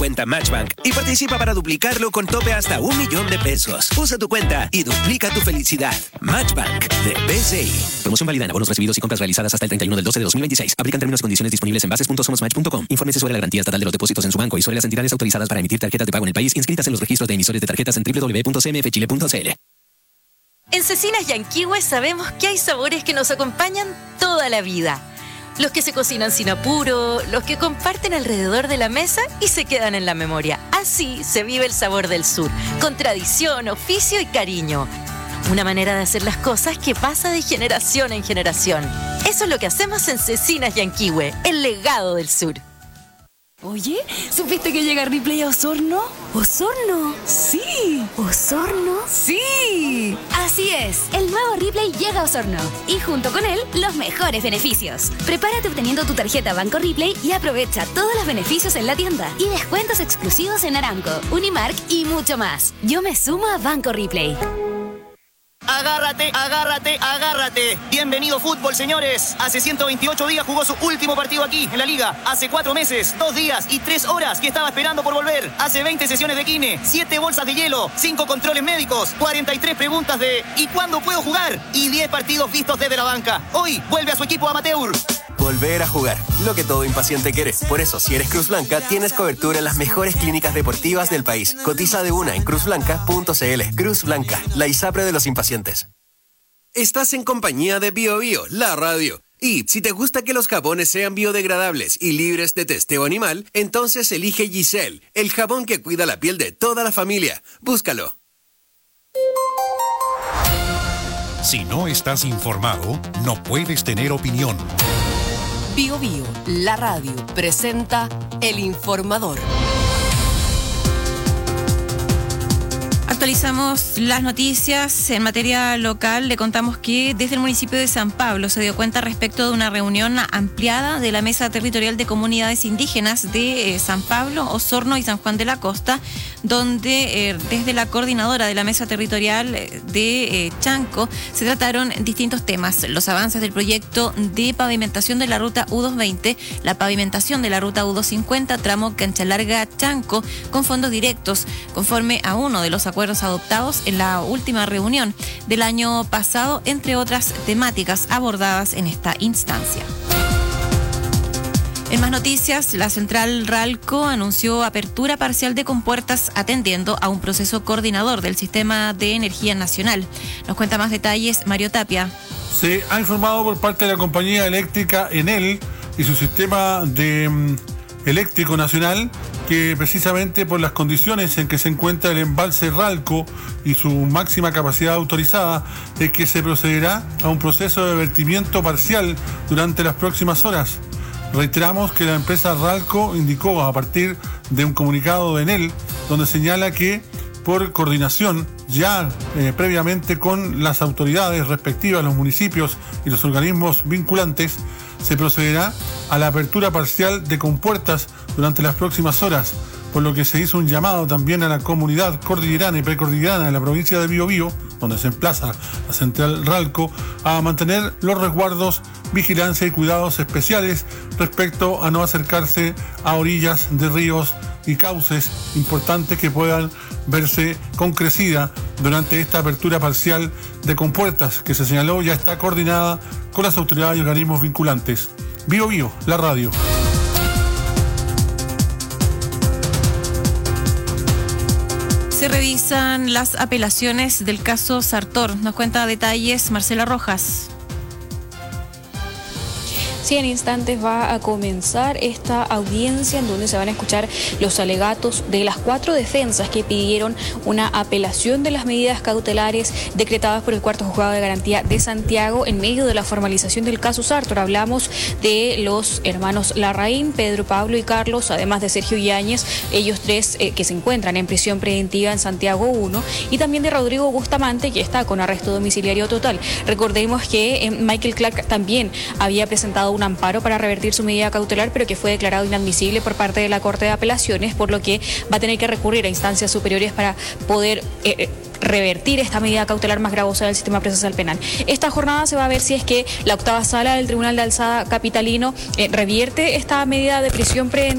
Cuenta Matchbank y participa para duplicarlo con tope hasta 1 millón de pesos. Usa tu cuenta y duplica tu felicidad. Matchbank de BCI. Promoción válida en abonos recibidos y compras realizadas hasta el 31/12/2026. Aplican términos y condiciones disponibles en bases.somosmatch.com. Infórmese sobre la garantía estatal de los depósitos en su banco y sobre las entidades autorizadas para emitir tarjetas de pago en el país inscritas en los registros de emisores de tarjetas en www.cmfchile.cl. En Cecinas Yanquihue sabemos que hay sabores que nos acompañan toda la vida. Los que se cocinan sin apuro, los que comparten alrededor de la mesa y se quedan en la memoria. Así se vive el sabor del sur, con tradición, oficio y cariño. Una manera de hacer las cosas que pasa de generación en generación. Eso es lo que hacemos en Cecinas Yanquihue, el legado del sur. Oye, ¿supiste que llega Ripley a Osorno? ¿Osorno? ¡Sí! ¿Osorno? ¡Sí! Así es, el nuevo Ripley llega a Osorno y junto con él, los mejores beneficios. Prepárate obteniendo tu tarjeta Banco Ripley y aprovecha todos los beneficios en la tienda y descuentos exclusivos en Aramco, Unimark y mucho más. Yo me sumo a Banco Ripley. Agárrate, agárrate, agárrate. Bienvenido fútbol, señores. Hace 128 días jugó su último partido aquí, en la Liga. Hace 4 meses, 2 días y 3 horas que estaba esperando por volver. Hace 20 sesiones de kine, 7 bolsas de hielo, 5 controles médicos, 43 preguntas de ¿y cuándo puedo jugar? Y 10 partidos vistos desde la banca. Hoy vuelve a su equipo amateur. Volver a jugar, lo que todo impaciente quiere. Por eso, si eres Cruz Blanca, tienes cobertura en las mejores clínicas deportivas del país. Cotiza de una en cruzblanca.cl. Cruz Blanca, la ISAPRE de los impacientes. Estás en compañía de BioBio, la radio. Y si te gusta que los jabones sean biodegradables y libres de testeo animal, entonces elige Giselle, el jabón que cuida la piel de toda la familia. Búscalo. Si no estás informado, no puedes tener opinión. BioBio, la radio, presenta El Informador. Actualizamos las noticias en materia local. Le contamos que desde el municipio de San Pablo se dio cuenta respecto de una reunión ampliada de la Mesa Territorial de Comunidades Indígenas de San Pablo, Osorno y San Juan de la Costa, donde desde la coordinadora de la Mesa Territorial de Chanco se trataron distintos temas: los avances del proyecto de pavimentación de la ruta U220, la pavimentación de la ruta U250, tramo Cancha Larga Chanco, con fondos directos, conforme a uno de los acuerdos adoptados en la última reunión del año pasado, entre otras temáticas abordadas en esta instancia. En más noticias, la central Ralco anunció apertura parcial de compuertas atendiendo a un proceso coordinador del Sistema de Energía Nacional. Nos cuenta más detalles Mario Tapia. Se ha informado por parte de la compañía eléctrica Enel y su sistema de eléctrico nacional que precisamente por las condiciones en que se encuentra el embalse Ralco y su máxima capacidad autorizada es que se procederá a un proceso de vertimiento parcial durante las próximas horas. Reiteramos que la empresa Ralco indicó a partir de un comunicado de Enel donde señala que por coordinación ya previamente con las autoridades respectivas, los municipios y los organismos vinculantes, se procederá a la apertura parcial de compuertas durante las próximas horas, por lo que se hizo un llamado también a la comunidad cordillerana y precordillerana de la provincia de Biobío, donde se emplaza la central Ralco, a mantener los resguardos, vigilancia y cuidados especiales respecto a no acercarse a orillas de ríos y cauces importantes que puedan verse con crecida durante esta apertura parcial de compuertas que se señaló ya está coordinada con las autoridades y organismos vinculantes. BioBio, la radio. Se revisan las apelaciones del caso Sartor. Nos cuenta detalles Marcela Rojas. Sí, en instantes va a comenzar esta audiencia en donde se van a escuchar los alegatos de las 4 defensas que pidieron una apelación de las medidas cautelares decretadas por el Cuarto Juzgado de Garantía de Santiago en medio de la formalización del caso Sartor. Hablamos de los hermanos Larraín, Pedro, Pablo y Carlos, además de Sergio Yáñez, ellos 3 que se encuentran en prisión preventiva en Santiago 1, y también de Rodrigo Bustamante, que está con arresto domiciliario total. Recordemos que Michael Clark también había presentado un amparo para revertir su medida cautelar, pero que fue declarado inadmisible por parte de la Corte de Apelaciones, por lo que va a tener que recurrir a instancias superiores para poder revertir esta medida cautelar más gravosa del sistema procesal penal. Esta jornada se va a ver si es que la 8ª Sala del Tribunal de Alzada capitalino revierte esta medida de prisión preventiva